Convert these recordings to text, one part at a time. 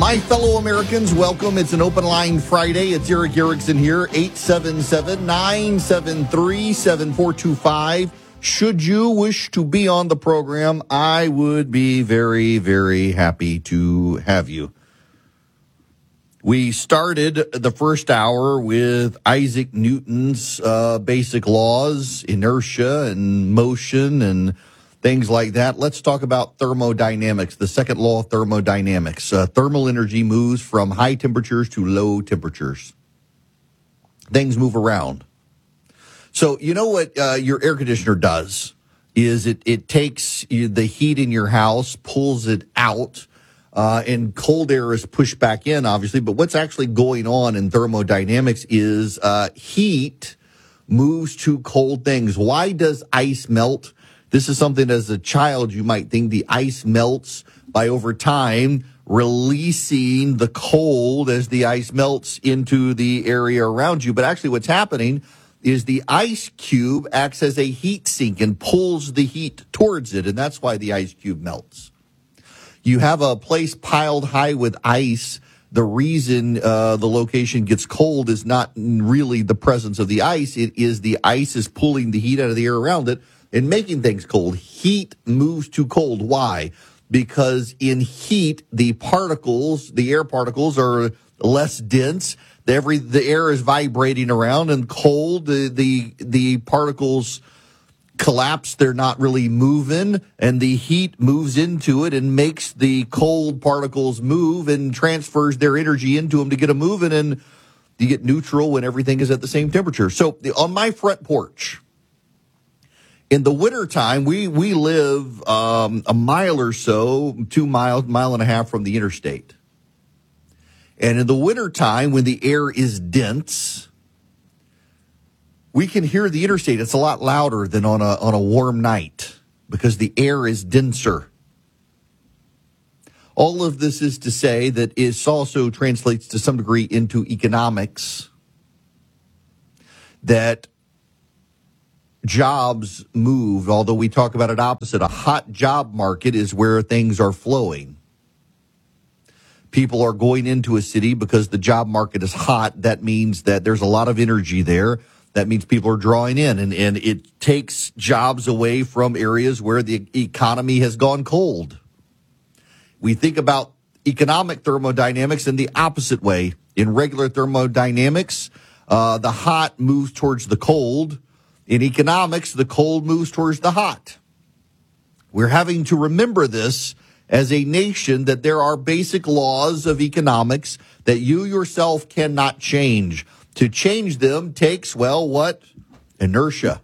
My fellow Americans, welcome. It's an open line Friday. It's Erick Erickson here, 877-973-7425. Should you wish to be on the program, I would be very, very happy to have you. We started the first hour with Isaac Newton's basic laws, inertia and motion and things like that. Let's talk about thermodynamics, the second law of thermodynamics. Thermal energy moves from high temperatures to low temperatures. Things move around. So you know what your air conditioner does is it takes the heat in your house, pulls it out, and cold air is pushed back in, obviously. But what's actually going on in thermodynamics is heat moves to cold things. Why does ice melt? This is something as a child you might think the ice melts by over time releasing the cold as the ice melts into the area around you. But actually what's happening is the ice cube acts as a heat sink and pulls the heat towards it, and that's why the ice cube melts. You have a place piled high with ice. The reason the location gets cold is not really the presence of the ice. It is the ice is pulling the heat out of the air around it and making things cold. Heat moves to cold. Why? Because in heat, the air particles are less dense. The air is vibrating around, and cold, the particles collapse. They're not really moving, and the heat moves into it and makes the cold particles move and transfers their energy into them to get them moving, and you get neutral when everything is at the same temperature. So on my front porch, in the wintertime, we live a mile or so, 2 miles, mile and a half from the interstate. And in the wintertime, when the air is dense, we can hear the interstate. It's a lot louder than on a warm night because the air is denser. All of this is to say that it also translates to some degree into economics, that jobs move, although we talk about it opposite. A hot job market is where things are flowing. People are going into a city because the job market is hot. That means that there's a lot of energy there. That means people are drawing in, and it takes jobs away from areas where the economy has gone cold. We think about economic thermodynamics in the opposite way. In regular thermodynamics, the hot moves towards the cold. In economics, the cold moves towards the hot. We're having to remember this as a nation, that there are basic laws of economics that you yourself cannot change. To change them takes, what? Inertia.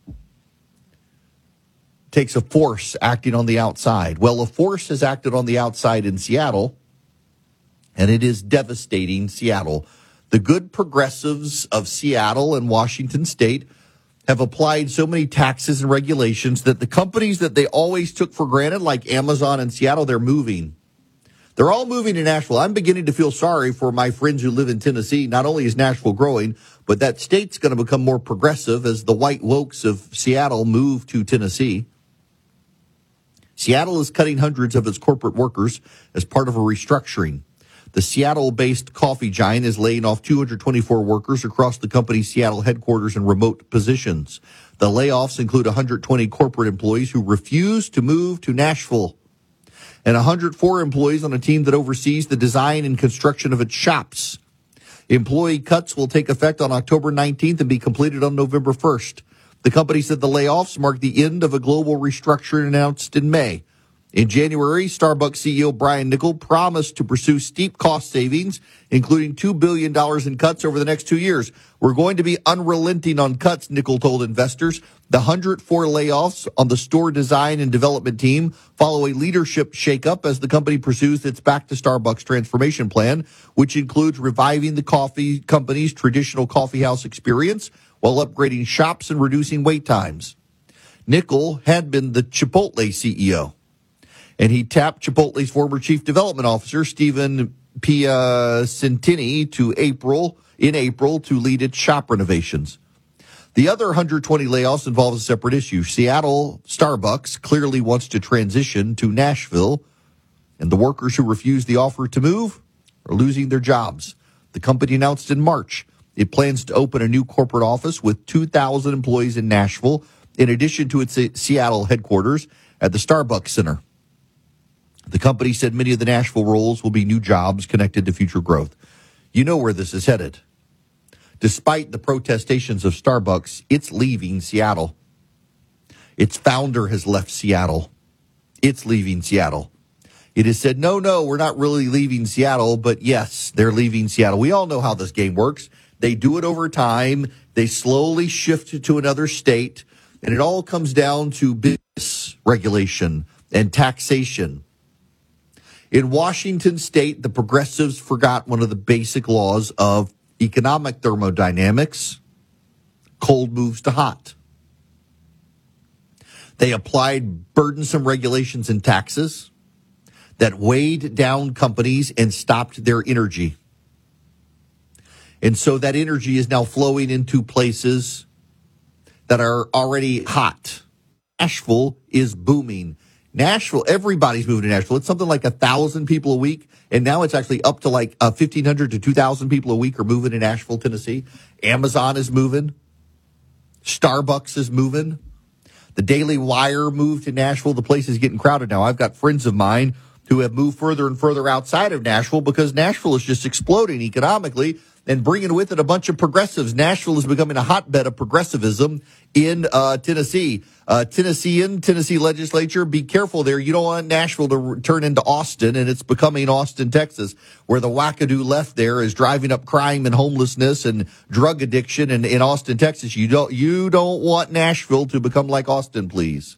Takes a force acting on the outside. Well, a force has acted on the outside in Seattle, and it is devastating Seattle. The good progressives of Seattle and Washington State have applied so many taxes and regulations that the companies that they always took for granted, like Amazon in Seattle, they're moving. They're all moving to Nashville. I'm beginning to feel sorry for my friends who live in Tennessee. Not only is Nashville growing, but that state's going to become more progressive as the white wokes of Seattle move to Tennessee. Seattle is cutting hundreds of its corporate workers as part of a restructuring. The Seattle-based coffee giant is laying off 224 workers across the company's Seattle headquarters in remote positions. The layoffs include 120 corporate employees who refuse to move to Nashville, and 104 employees on a team that oversees the design and construction of its shops. Employee cuts will take effect on October 19th and be completed on November 1st. The company said the layoffs mark the end of a global restructuring announced in May. In January, Starbucks CEO Brian Niccol promised to pursue steep cost savings, including $2 billion in cuts over the next 2 years. We're going to be unrelenting on cuts, Niccol told investors. The 104 layoffs on the store design and development team follow a leadership shakeup as the company pursues its Back to Starbucks transformation plan, which includes reviving the coffee company's traditional coffeehouse experience while upgrading shops and reducing wait times. Niccol had been the Chipotle CEO, and he tapped Chipotle's former chief development officer, Stephen Piacentini, in April to lead its shop renovations. The other 120 layoffs involve a separate issue. Seattle Starbucks clearly wants to transition to Nashville, and the workers who refuse the offer to move, are losing their jobs. The company announced in March it plans to open a new corporate office with 2,000 employees in Nashville, in addition to its Seattle headquarters at the Starbucks Center. The company said many of the Nashville roles will be new jobs connected to future growth. You know where this is headed. Despite the protestations of Starbucks, it's leaving Seattle. Its founder has left Seattle. It's leaving Seattle. It has said, no, we're not really leaving Seattle, but yes, they're leaving Seattle. We all know how this game works. They do it over time. They slowly shift to another state, and it all comes down to business regulation and taxation. In Washington state, the progressives forgot one of the basic laws of economic thermodynamics. Cold moves to hot. They applied burdensome regulations and taxes that weighed down companies and stopped their energy. And so that energy is now flowing into places that are already hot. Nashville is booming. Nashville, everybody's moving to Nashville. It's something like 1,000 people a week. And now it's actually up to like 1,500 to 2,000 people a week are moving to Nashville, Tennessee. Amazon is moving. Starbucks is moving. The Daily Wire moved to Nashville. The place is getting crowded now. I've got friends of mine who have moved further and further outside of Nashville because Nashville is just exploding economically and bringing with it a bunch of progressives. Nashville is becoming a hotbed of progressivism in Tennessee. Tennessee legislature, be careful there. You don't want Nashville to turn into Austin, and it's becoming Austin, Texas, where the wackadoo left there is driving up crime and homelessness and drug addiction. And in Austin, Texas, you don't want Nashville to become like Austin, please.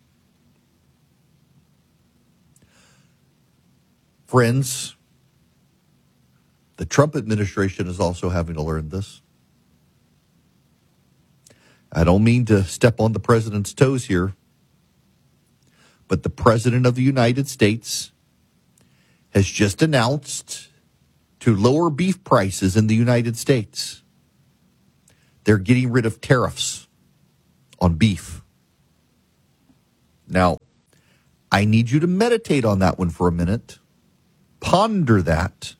Friends, the Trump administration is also having to learn this. I don't mean to step on the president's toes here, but the president of the United States has just announced to lower beef prices in the United States. They're getting rid of tariffs on beef. Now, I need you to meditate on that one for a minute. Ponder that.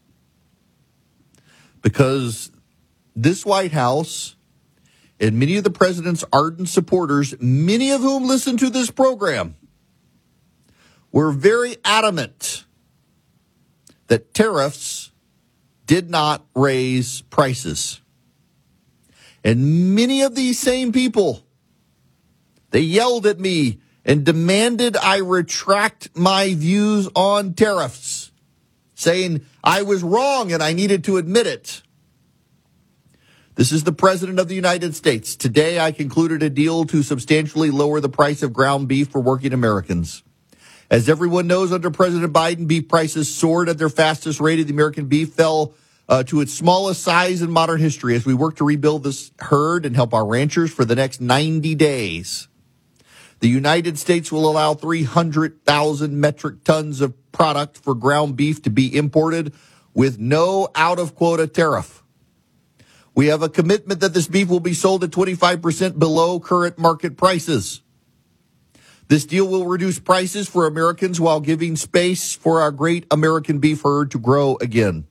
Because this White House and many of the president's ardent supporters, many of whom listen to this program, were very adamant that tariffs did not raise prices. And many of these same people, they yelled at me and demanded I retract my views on tariffs, saying I was wrong and I needed to admit it. This is the President of the United States. Today, I concluded a deal to substantially lower the price of ground beef for working Americans. As everyone knows, under President Biden, beef prices soared at their fastest rate. The American beef fell to its smallest size in modern history as we work to rebuild this herd and help our ranchers for the next 90 days. The United States will allow 300,000 metric tons of product for ground beef to be imported with no out-of-quota tariff. We have a commitment that this beef will be sold at 25% below current market prices. This deal will reduce prices for Americans while giving space for our great American beef herd to grow again.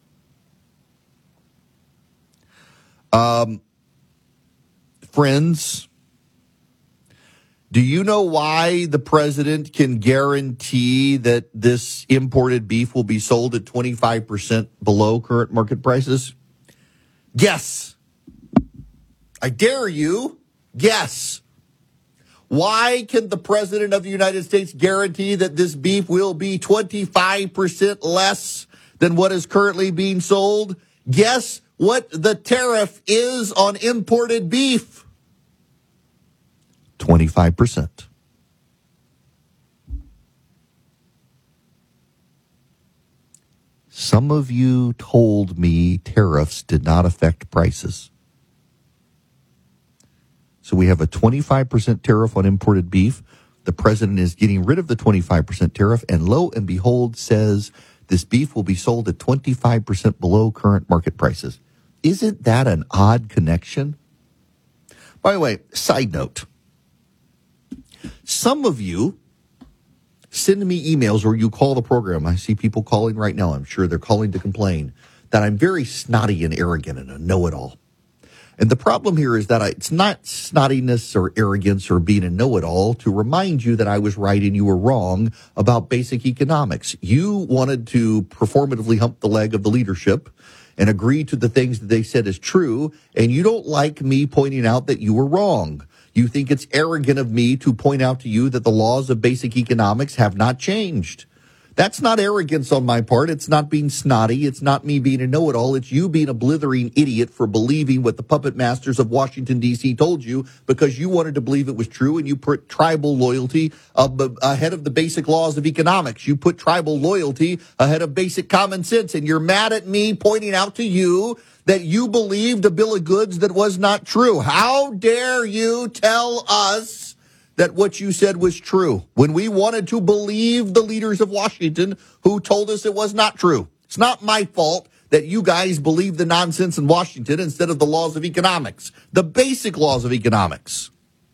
Friends, do you know why the president can guarantee that this imported beef will be sold at 25% below current market prices? Guess. I dare you. Guess. Why can the president of the United States guarantee that this beef will be 25% less than what is currently being sold? Guess what the tariff is on imported beef? 25%. Some of you told me tariffs did not affect prices. So we have a 25% tariff on imported beef. The president is getting rid of the 25% tariff, and lo and behold says this beef will be sold at 25% below current market prices. Isn't that an odd connection? By the way, side note. Some of you send me emails or you call the program. I see people calling right now. I'm sure they're calling to complain that I'm very snotty and arrogant and a know-it-all. And the problem here is that it's not snottiness or arrogance or being a know-it-all to remind you that I was right and you were wrong about basic economics. You wanted to performatively hump the leg of the leadership and agree to the things that they said is true, and you don't like me pointing out that you were wrong. You think it's arrogant of me to point out to you that the laws of basic economics have not changed. That's not arrogance on my part. It's not being snotty. It's not me being a know-it-all. It's you being a blithering idiot for believing what the puppet masters of Washington, D.C. told you because you wanted to believe it was true and you put tribal loyalty ahead of the basic laws of economics. You put tribal loyalty ahead of basic common sense, and you're mad at me pointing out to you that you believed a bill of goods that was not true. How dare you tell us that what you said was true when we wanted to believe the leaders of Washington who told us it was not true? It's not my fault that you guys believe the nonsense in Washington instead of the laws of economics, the basic laws of economics.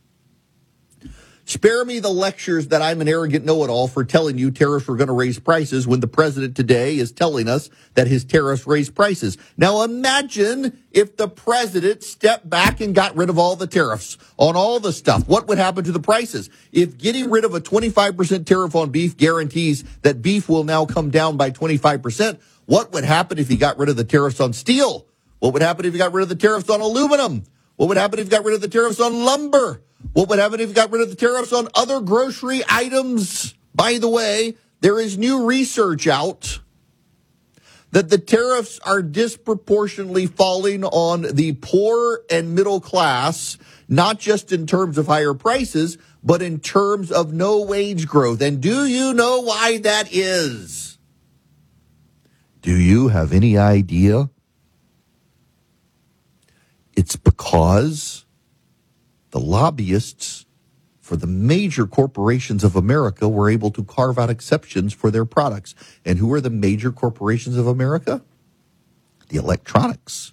Spare me the lectures that I'm an arrogant know-it-all for telling you tariffs were going to raise prices when the president today is telling us that his tariffs raise prices. Now imagine if the president stepped back and got rid of all the tariffs on all the stuff. What would happen to the prices? If getting rid of a 25% tariff on beef guarantees that beef will now come down by 25%, what would happen if he got rid of the tariffs on steel? What would happen if he got rid of the tariffs on aluminum? What would happen if he got rid of the tariffs on lumber? What would happen if he got rid of the tariffs on other grocery items? By the way, there is new research out that the tariffs are disproportionately falling on the poor and middle class, not just in terms of higher prices, but in terms of no wage growth. And do you know why that is? Do you have any idea? It's because the lobbyists for the major corporations of America were able to carve out exceptions for their products. And who are the major corporations of America? The electronics,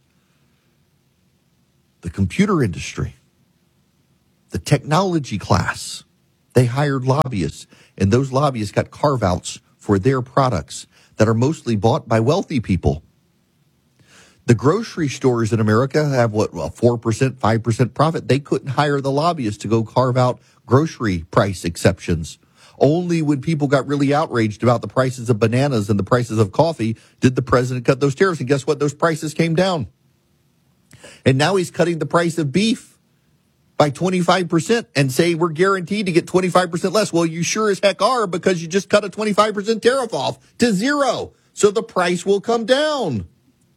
the computer industry, the technology class. They hired lobbyists, and those lobbyists got carve-outs for their products that are mostly bought by wealthy people. The grocery stores in America have, a 4%, 5% profit. They couldn't hire the lobbyists to go carve out grocery price exceptions. Only when people got really outraged about the prices of bananas and the prices of coffee did the president cut those tariffs. And guess what? Those prices came down. And now he's cutting the price of beef by 25% and saying we're guaranteed to get 25% less. Well, you sure as heck are, because you just cut a 25% tariff off to zero. So the price will come down.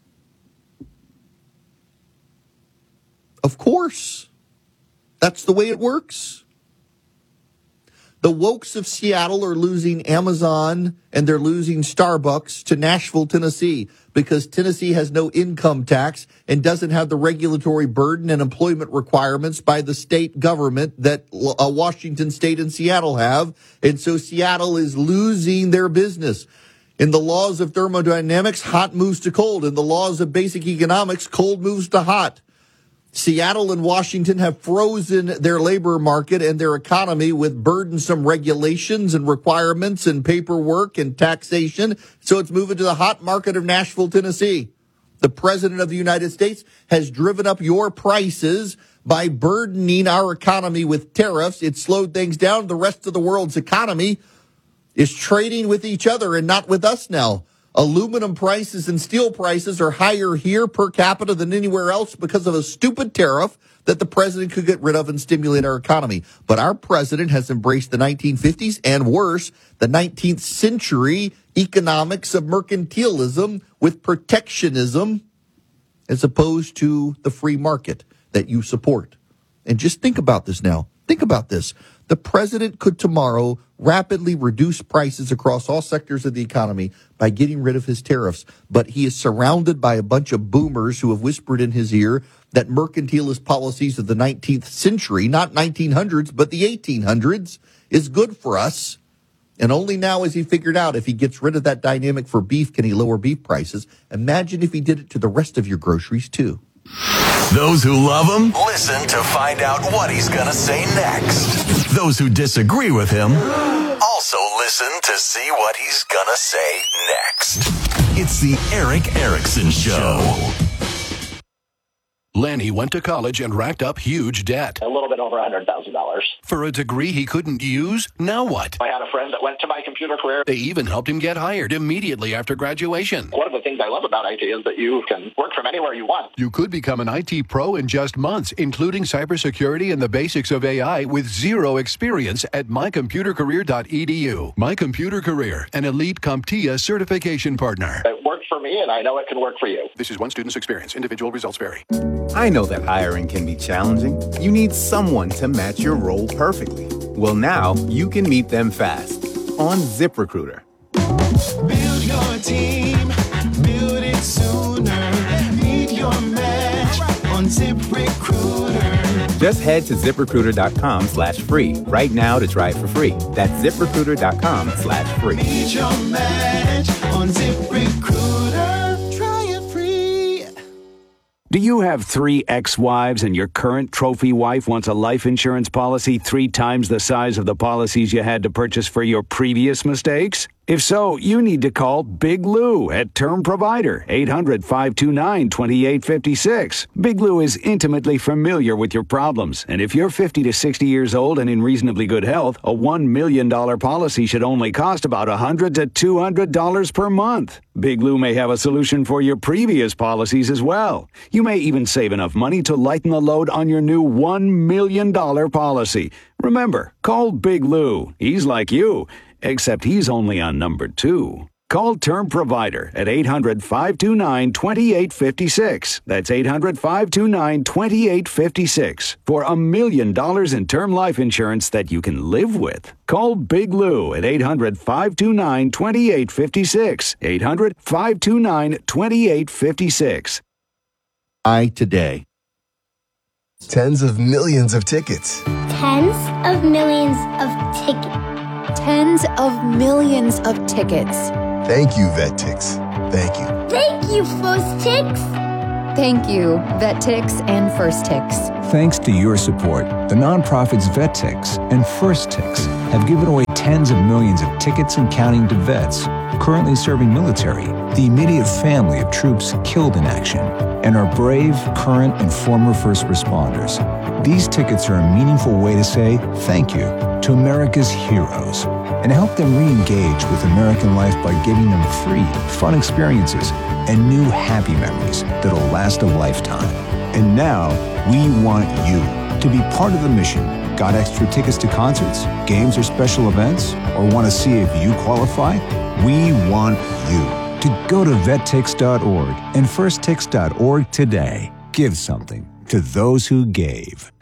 Of course. That's the way it works. The wokes of Seattle are losing Amazon and they're losing Starbucks to Nashville, Tennessee, because Tennessee has no income tax and doesn't have the regulatory burden and employment requirements by the state government that Washington State and Seattle have. And so Seattle is losing their business. In the laws of thermodynamics, hot moves to cold. In the laws of basic economics, cold moves to hot. Seattle and Washington have frozen their labor market and their economy with burdensome regulations and requirements and paperwork and taxation. So it's moving to the hot market of Nashville, Tennessee. The president of the United States has driven up your prices by burdening our economy with tariffs. It slowed things down. The rest of the world's economy is trading with each other and not with us now. Aluminum prices and steel prices are higher here per capita than anywhere else because of a stupid tariff that the president could get rid of and stimulate our economy. But our president has embraced the 1950s and worse, the 19th century economics of mercantilism with protectionism as opposed to the free market that you support. And just think about this now. Think about this. The president could tomorrow rapidly reduce prices across all sectors of the economy by getting rid of his tariffs. But he is surrounded by a bunch of boomers who have whispered in his ear that mercantilist policies of the 19th century, not 1900s, but the 1800s, is good for us. And only now has he figured out if he gets rid of that dynamic for beef, can he lower beef prices? Imagine if he did it to the rest of your groceries, too. Those who love him, listen to find out what he's going to say next. Those who disagree with him, also listen. Listen to see what he's gonna say next. It's the Eric Erickson Show. Lenny went to college and racked up huge debt. A little bit over $100,000. For a degree he couldn't use? Now what? I had a friend that went to my computer career. They even helped him get hired immediately after graduation. One of the things I love about IT is that you can work from anywhere you want. You could become an IT pro in just months, including cybersecurity and the basics of AI with zero experience at mycomputercareer.edu. My Computer Career, an elite CompTIA certification partner. It worked for me, and I know it can work for you. This is one student's experience. Individual results vary. I know that hiring can be challenging. You need someone to match your role perfectly. Well, now you can meet them fast on ZipRecruiter. Build your team, build it sooner. Meet your match on ZipRecruiter. Just head to ZipRecruiter.com/free right now to try it for free. That's ZipRecruiter.com/free. Meet your match on ZipRecruiter. Try it free. Do you have 3 ex-wives and your current trophy wife wants a life insurance policy 3 times the size of the policies you had to purchase for your previous mistakes? If so, you need to call Big Lou at Term Provider, 800-529-2856. Big Lou is intimately familiar with your problems, and if you're 50 to 60 years old and in reasonably good health, a $1 million policy should only cost about $100 to $200 per month. Big Lou may have a solution for your previous policies as well. You may even save enough money to lighten the load on your new $1 million policy. Remember, call Big Lou. He's like you, except he's only on number 2. Call Term Provider at 800-529-2856. That's 800-529-2856 for $1 million in term life insurance that you can live with. Call Big Lou at 800-529-2856. 800-529-2856. Today. Tens of millions of tickets. Tens of millions of tickets. Tens of millions of tickets. Thank you, VetTix. Thank you. Thank you, First Tix. Thank you, VetTix and First Tix. Thanks to your support, the nonprofits VetTix and First Tix have given away tens of millions of tickets and counting to vets currently serving military, the immediate family of troops killed in action, and our brave, current, and former first responders. These tickets are a meaningful way to say thank you to America's heroes and help them re-engage with American life by giving them free, fun experiences and new happy memories that'll last a lifetime. And now, we want you to be part of the mission. Got extra tickets to concerts, games, or special events? Or want to see if you qualify? We want you to go to vettix.org and firsttix.org today. Give something to those who gave.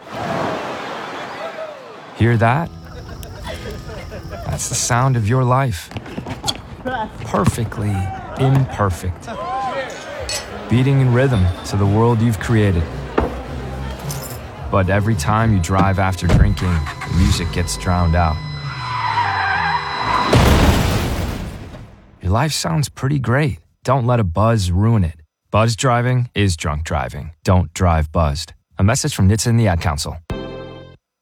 Hear that? That's the sound of your life. Perfectly imperfect. Beating in rhythm to the world you've created. But every time you drive after drinking, the music gets drowned out. Your life sounds pretty great. Don't let a buzz ruin it. Buzz driving is drunk driving. Don't drive buzzed. A message from NHTSA and the Ad Council.